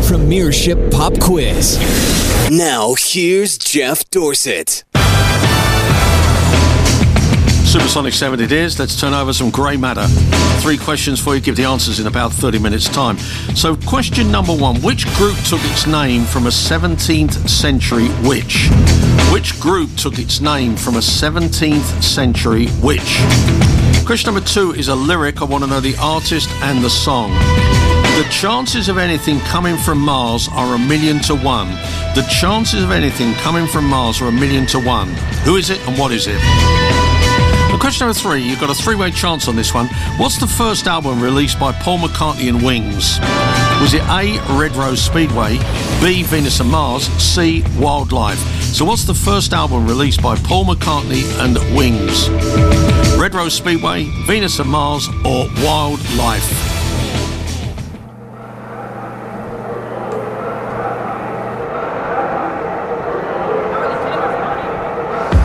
Premiership Pop Quiz. Now, here's Jeff Dorsett. Supersonic 7 it is. Let's turn over some grey matter. 3 questions for you. Give the answers in about 30 minutes' time. So, question number 1. Which group took its name from a 17th century witch? Which group took its name from a 17th century witch? Question number 2 is a lyric. I want to know the artist and the song. The chances of anything coming from Mars are 1,000,000 to 1. The chances of anything coming from Mars are 1,000,000 to 1. Who is it and what is it? And question number 3, you've got a 3-way chance on this one. What's the first album released by Paul McCartney and Wings? Was it A, Red Rose Speedway, B, Venus and Mars, C, Wildlife? So what's the first album released by Paul McCartney and Wings? Red Rose Speedway, Venus and Mars, or Wildlife?